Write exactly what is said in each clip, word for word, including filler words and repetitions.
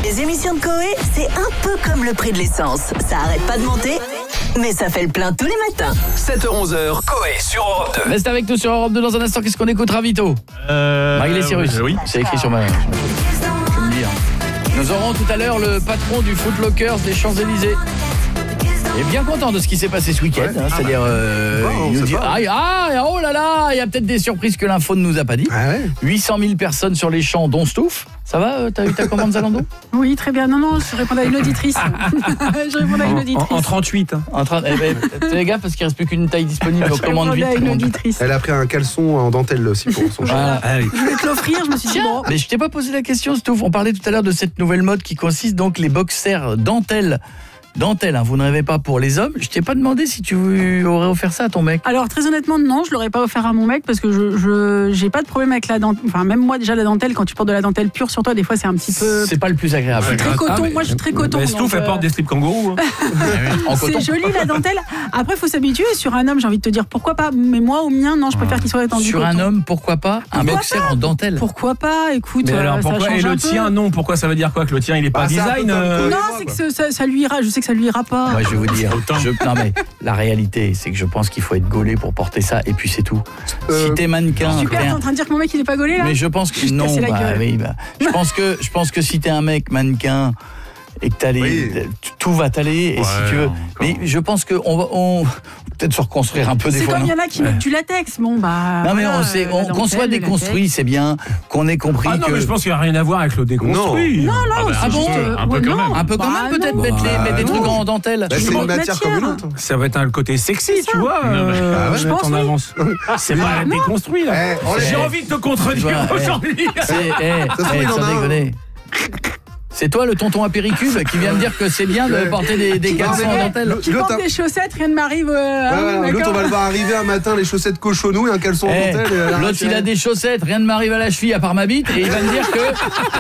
Les émissions de Coé, c'est un peu comme le prix de l'essence. Ça arrête pas de monter, mais ça fait le plein tous les matins. sept heures onze, Coé sur Europe deux. Reste avec nous sur Europe deux dans un instant. Qu'est-ce qu'on écoutera, Vito? Euh... Maïl et Cyrus. Euh, oui. C'est écrit sur ma... Je vais me dire. Nous aurons tout à l'heure le patron du Foot Lockers des Champs-Élysées. Il est bien content de ce qui s'est passé ce week-end, ouais. hein, c'est-à-dire euh, bon, il nous dit ah, ah oh là là, il y a peut-être des surprises que l'info ne nous a pas dit. Ah ouais. huit cent mille personnes sur les champs dont Stouff. Ça va, euh, t'as eu ta commande Zalando? Oui, très bien. Non non, je répondais à une auditrice. je répondais à une auditrice. En, en trente-huit hein. En train eh ben, fais gaffe parce qu'il reste plus qu'une taille disponible, donc commande vite. À une auditrice. Elle a pris un caleçon en dentelle aussi pour son chat. Voilà. Ah, oui. Je voulais te l'offrir, je me suis dit bon. Mais je t'ai pas posé la question, Stouff. On parlait tout à l'heure de cette nouvelle mode qui consiste donc les boxers dentelle. Dentelle, hein, vous ne rêvez pas pour les hommes. Je t'ai pas demandé si tu aurais offert ça à ton mec. Alors très honnêtement non, je l'aurais pas offert à mon mec parce que je je j'ai pas de problème avec la dentelle. Enfin même moi déjà la dentelle, quand tu portes de la dentelle pure sur toi, des fois c'est un petit peu. C'est pas le plus agréable. C'est très coton. Ah, mais, moi je suis très coton. Mais Stouff, elle euh... porte des slips kangourous. Hein. En coton. C'est joli la dentelle. Après faut s'habituer. Sur un homme, j'ai envie de te dire pourquoi pas. Mais moi au mien non, je préfère qu'il soit étendu. Sur coton. un homme, pourquoi pas un Pourquoi boxer pas en dentelle. Pourquoi pas? Écoute, Mais alors euh, ça pourquoi change et un le peu. tien non? Pourquoi ça veut dire quoi que le tien il est pas Bah, c'est un peu design comme euh... toi. Non, c'est que ça, ça, ça lui ira. Je sais que ça lui ira pas. Moi, je vais vous dire, je, non mais la réalité, c'est que je pense qu'il faut être gaulé pour porter ça, et puis c'est tout. Euh, si t'es mannequin, Super, t'es t'es un- en train de dire que mon mec il est pas gaulé là? mais je pense que Juste non. casser la Bah, gueule. oui, bah, je pense que je pense que si t'es un mec mannequin et que t'as les, Oui. tout va t'aller, et Ouais, si tu veux. encore. Mais je pense que on va on peut-être se reconstruire un peu des C'est fois. comme il y non en a qui mettent du latex. Bon bah. Non mais voilà, on sait, euh, on- la qu'on soit dentelle, le déconstruit, latex. c'est bien, qu'on ait compris Ah non que. mais je pense qu'il n'y a rien à voir avec le déconstruit. Non, non, ah, bah, c'est ah bon, juste, euh, un peu ouais, quand non. même. un peu quand Bah, même peut-être non. mettre, les, Bah, mettre des non. trucs en dentelle. Bah, c'est une Autre matière comme une matière. autre. Ça va être un côté sexy, C'est tu ça. vois. euh, Ah ouais, je mettre pense, en oui. avance. C'est pas Non. déconstruit là. Eh, enlève- J'ai envie de te contredire Ouais, eh. aujourd'hui. C'est, eh, Ça se trouve, eh, il en sans a un. déconner. C'est toi le tonton à péricube qui vient me dire que c'est bien de Ouais. porter des, des Qui caleçons porte- en dentelle. Qui L'autre, porte t'as- des chaussettes, rien ne m'arrive. euh, Ouais, hein, voilà, l'autre, d'accord. on va le voir arriver un matin, les chaussettes cochonou et un caleçon en Eh, dentelle. et elle a l'autre il a des chaussettes, rien ne m'arrive à la cheville à part ma bite, et il va me dire que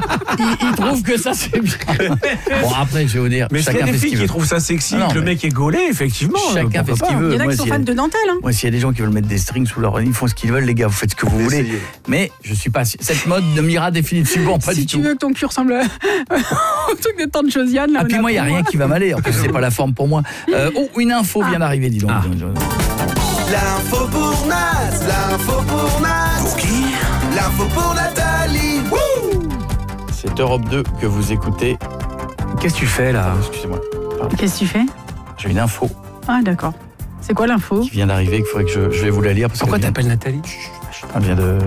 il, il trouve que ça c'est bien. Bon après je vais vous dire, Mais s'il y chacun a des fait ce filles qu'il qui veut. trouvent ça sexy, Ah non, que le mais- mec est gaulé, effectivement. Chacun euh, fait ce pourquoi qu'il pas. veut. Il y en a Moi, qui sont s'il y a- fans de dentelle. Hein. Moi s'il y a des gens qui veulent mettre des strings sous leur, ils font ce qu'ils veulent les gars, vous faites ce que vous voulez. Essayez. Mais je suis pas cette mode ne m'ira définitivement pas Si du tu tout. veux que ton cul ressemble au truc de tante Josiane. Là, Ah puis moi il y a rien qui va m'aller, en plus c'est pas la forme pour moi. Euh, oh une info vient d'arriver, dis donc. Ah. L'info pour Naz, l'info pour Naz. Pour qui? L'info pour Nathalie. Wouh! C'est Europe deux que vous écoutez. Qu'est-ce que tu fais là? Excusez-moi. Pardon. Qu'est-ce que tu fais? J'ai une info Ah d'accord. C'est quoi l'info? qui vient d'arriver, qu'il faudrait que je, je vais vous la lire. Parce Pourquoi qu'elle vient- t'appelles Nathalie? Elle vient de...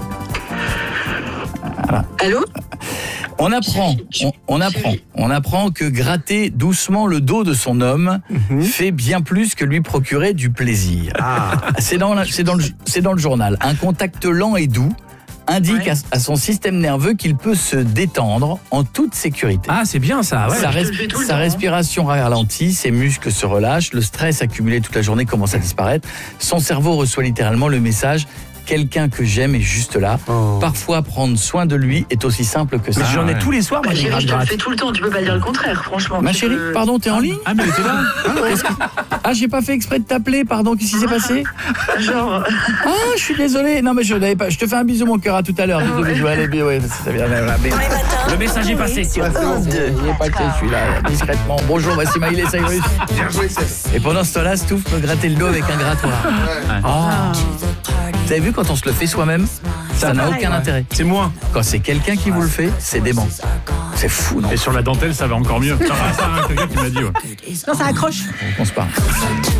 Allô? On apprend, on, on apprend, on apprend que gratter doucement le dos de son homme fait bien plus que lui procurer du plaisir. C'est dans, la- c'est dans, le, c'est dans le journal. Un contact lent et doux indique Ouais. à, à son système nerveux qu'il peut se détendre en toute sécurité. Ah c'est bien ça, ouais. sa res- sa respiration ralentit, ses muscles se relâchent, le stress accumulé toute la journée commence à disparaître. Son cerveau reçoit littéralement le message « Quelqu'un que j'aime est juste là ». Oh. Parfois, prendre soin de lui est aussi simple que ça. Mais j'en ai ouais. tous les soirs, moi, Bah, je chérie, gratte, je te le gratte. fais tout le temps, tu peux pas dire le contraire, franchement. Ma tu chérie, peux- pardon, t'es en ligne? Ah mais t'es là? Ah, j'ai pas fait exprès de t'appeler, pardon, qu'est-ce qui s'est passé? Genre, Ah, je suis désolé. Non, mais je l'avais pas. Je te fais un bisou, mon cœur, à tout à l'heure. Bisous, bisous, allez, bisous, ouais, ça vient, mais- mais- Tous les matins. Le message est passé. Sur Europe deux. Il est passé, celui-là, discrètement. Bonjour, voici Maïl et Cyrus. Bien joué, c'est. Et pendant ce temps-là, Stouff me grattait le dos avec un grattoir. Oh. Vous avez vu, quand on se le fait soi-même, ça n'a aucun intérêt. C'est moi. Quand c'est quelqu'un qui vous le fait, c'est dément. C'est fou, non? Et sur la dentelle, ça va encore mieux. Ça va, ça, quelqu'un qui m'a dit, ouais. Non, ça accroche. On se parle.